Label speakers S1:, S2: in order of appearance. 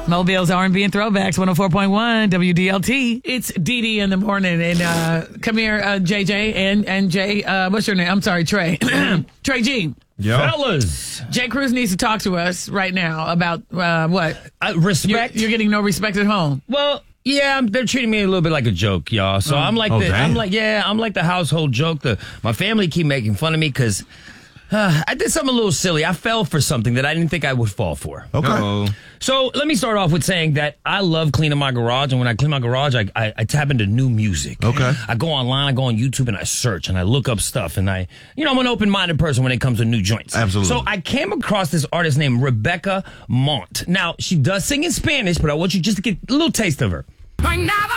S1: Mobile's R&B and Throwbacks, 104.1 WDLT. It's Dee in the morning. And come here, JJ and Jay. What's your name? I'm sorry, Trey. Trey G.
S2: Yo.
S3: Fellas.
S1: Jay Cruz needs to talk to us right now about what?
S3: Respect.
S1: You're getting no respect at home.
S3: Well, yeah, they're treating me a little bit like a joke, y'all. So I'm like I'm like the household joke. My family keep making fun of me because I did something a little silly. I fell for something that I didn't think I would fall for.
S2: Okay.
S3: Uh-oh. So let me start off with saying that I love cleaning my garage, and when I clean my garage, I tap into new music.
S2: Okay.
S3: I go online, I go on YouTube, and I search, and I look up stuff, and I'm an open-minded person when it comes to new joints.
S2: Absolutely.
S3: So I came across this artist named Rebecca Mont. Now, she does sing in Spanish, but I want you just to get a little taste of her.